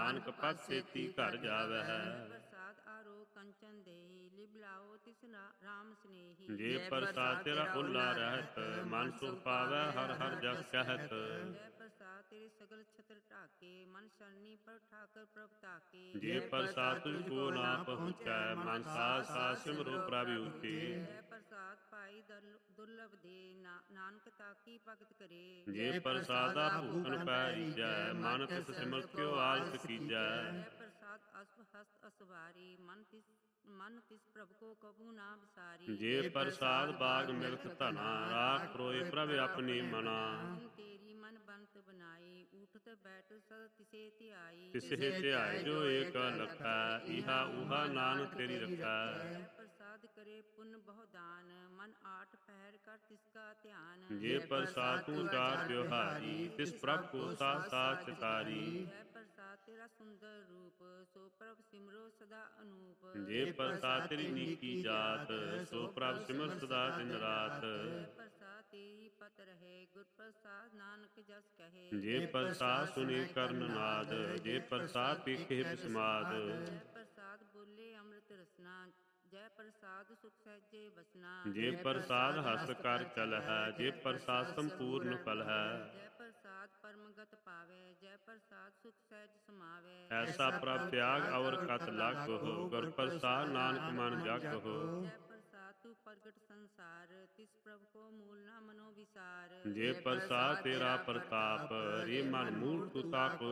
ਨਾਨਕ ਪਤ ਸੇਤੀ ਘਰ ਜਾਵੈ। ਪ੍ਰਸਾਦ ਆਰੋ ਕੰਚਨ ਦੇਹੀ, ਲਿਵ ਲਾਓ ਤਿਸ ਰਾਮ ਸਨੇਹੀ। ਜੇ ਪ੍ਰਸਾਦ ਤੇਰਾ ਓਲਾ ਰਹਿਤ, ਮਨ ਸੁਖ ਪਾਵੈ ਹਰ ਹਰ ਜਸ ਕਹਿਤ। ਜੈ ਪ੍ਰਸਾਦ ਤੇਰੇ ਸਗਲ ਛਤਰ ਢਾਕੇ, ਮਨ ਸਰਨੀ ਪਰ ਠਾਕਰ ਪ੍ਰਭ ਤਾਕੇ। ਜੇ ਪ੍ਰਸਾਦ ਤੁਝ ਕੋ ਨਾ ਪਹੁੰਚੈ, ਮਨ ਸਾਧ ਸਾਧ ਸਿਮਰੋ ਪ੍ਰਭ ਉੱਚੀ। ਜੈ ਪ੍ਰਸਾਦ ਪਾਈ ਦੁਰਲਭ ਦੇ, ਨਾਨਕ ਤਾਕੀ ਭਗਤ ਕਰੇ। ਜੇ ਪ੍ਰਸਾਦਾ ਭੂਖਨ ਪੈ ਰੀਜੈ, ਮਨ ਤਿਸ ਸਿਮਰ ਕਿਉ ਆਲਸ ਕੀਜੈ। ਜੈ ਪ੍ਰਸਾਦ ਅਸੁ ਹਸਤ ਅਸਵਾਰੀ, ਮਨ ਤਿਸ ਪ੍ਰਭ ਕੋ ਕਬੂ ਨਾ ਵਿਸਾਰੀ। ਜੇ ਪ੍ਰਸਾਦ ਬਾਗ ਮਿਲਖ ਧਨਾ, ਰਾਖ ਪਰੋਏ ਪ੍ਰਭ ਆਪਣੀ ਮਨਾ। ਜਿਨ ਤੇਰੀ ਮਨ ਬੰਤ ਬਨਾਈ, ਊਠਤ ਬੈਠ ਸਦ ਤਿਸੇ ਧਿਆਈ। ਤਿਸਹਿ ਧਿਆਏ ਜੋ ਏਕ ਲਖੈ, ਇਹਾ ਉਹਾ ਨਾਨਕ ਤੇਰੀ ਰਖੈ। ਜੈ ਪ੍ਰਸਾਦ ਕਰੇ ਪੁੰਨ ਬਹੁ ਦਾਨ, ਮਨ ਆਠ ਪਹਿਰ ਕਰ ਤਿਸ ਕਾ ਧਿਆਨ। ਜੇ ਪ੍ਰਸਾਦ ਤੂੰ ਚਾਰ ਤਿਉਹਾਰੀ, ਤਿਸ ਪ੍ਰਭ ਕੋ ਸਾਥ ਸਾਥ ਚਿਤਾਰੀ। ਜੈ ਪ੍ਰਸਾਦ ਤੇਰਾ ਸੁੰਦਰ ਰੂਪ, ਸੋ ਪ੍ਰਭ ਸਿਮਰੋ ਸਦਾ ਅਨੂਪ। ਜੇ ਪ੍ਰਸਾਦ ਤੇਰੀ ਨੀਕੀ ਜਾਤ, ਸੋ ਪ੍ਰਭ ਸਿਮਰ ਸਦਾ ਦਿਨ ਰਾਤ। ਜੈ ਪ੍ਰਸਾਦ ਤੇਰੀ ਪਤ ਰਹੇ, ਗੁਰ ਪ੍ਰਸਾਦ ਨਾਨਕ ਜਸ ਕਹੇ। ਜੇ ਪ੍ਰਸਾਦ ਸੁਨੇ ਕਰਨ ਨਾਦ, ਜੇ ਪ੍ਰਸਾਦ ਪੇਖੇ ਬਿਸਮਾਦ। ਜੈ ਪ੍ਰਸਾਦ ਬੋਲੇ ਅੰਮ੍ਰਿਤ ਰਸਨਾ, ਜੈ ਪ੍ਰਸਾਦ ਸੁਖ ਸਹਿਜੇ ਬਸਨਾ। ਜੇ ਪ੍ਰਸਾਦ ਹਸ ਕਰ ਚਲਹਿ, ਜੇ ਪ੍ਰਸਾਦ ਸੰਪੂਰਨ ਫਲ ਹੈ। ਜੈ ਪ੍ਰਸਾਦ ਪਰਮਗਤ ਪਾਵੈ, ਜੈ ਪ੍ਰਸਾਦ ਸੁਖ ਸਹਿਜ ਸਮਾਵੈ। ਐਸਾ ਪ੍ਰਭ ਤਿਆਗ ਅਵਰ ਕਤ ਲਾਗਹੁ, ਗੁਰ ਪ੍ਰਸਾਦ ਨਾਨਕ ਮਨ ਜਾਗਹੁ। ਜੈ ਪ੍ਰਸਾਦ ਤੂੰ ਪ੍ਰਗਟ ਸੰਸਾਰ, ਤਿਸ ਪ੍ਰਭ ਕੋ ਮੂਲ ਨਾ ਮਨੋ ਵਿਸਾਰ। ਜੇ ਪ੍ਰਸਾਦ ਤੇਰਾ ਪ੍ਰਤਾਪ, ਰੇ ਮਨ ਮੂਲ ਤੂ ਤਾਕੁ